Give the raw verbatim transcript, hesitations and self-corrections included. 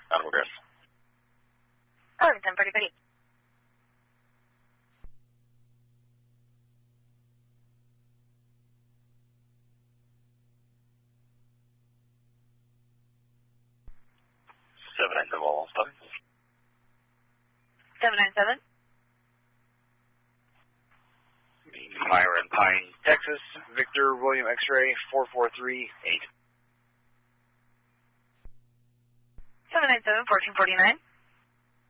Battle Progress. eleven ten forty Betty. seven nine seven all stuff. seven nine seven. Myron Pine, Texas, Victor William X-Ray, four four three eight. seven nine seven fourteen forty-nine.